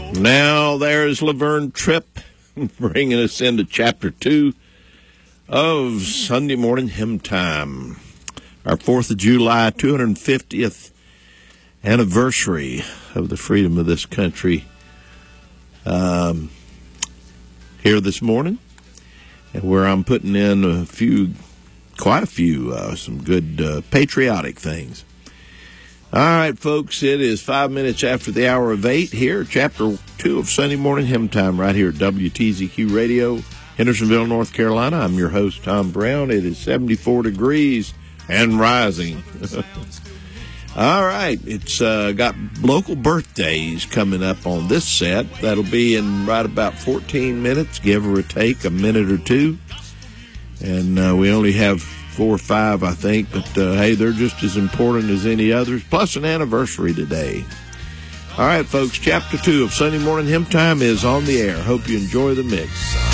Now there's Laverne Tripp bringing us into Chapter 2 of Sunday Morning Hymn Time. Our 4th of July, 250th anniversary of the freedom of this country here this morning. And where I'm putting in quite a few, some good patriotic things. All right, folks, it is 5 minutes after the hour of 8 here, Chapter 2 of Sunday Morning Hymn Time right here at WTZQ Radio, Hendersonville, North Carolina. I'm your host, Tom Brown. It is 74 degrees and rising. All right, it's got local birthdays coming up on this set. That'll be in right about 14 minutes, give or take a minute or two. And we only have 4 or 5, I think, but hey, they're just as important as any others, plus an anniversary today. All right, folks, Chapter 2 of Sunday Morning Hymn Time is on the air. Hope you enjoy the mix.